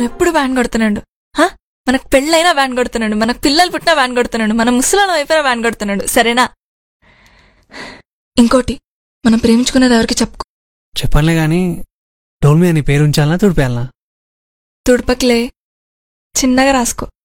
ఎప్పుడు వ్యాన్ కొడుతున్నాడు. మనకు పెళ్ళైనా వ్యాన్ కొడుతున్నాడు, మనకు పిల్లలు పుట్టినా వ్యాన్ కొడుతున్నాడు, మన ముసలాళ్ళం అయిపోయినా వ్యాన్ కొడుతున్నాడు. సరేనా? ఇంకోటి, మనం ప్రేమించుకునేది ఎవరికి చెప్పుకో. చెప్పనులే గాని డోల్ మీద నీ పేరు ఉంచాలనా తుడిపేయాలనా? తుడపకిలే, చిన్నగా రాసుకో.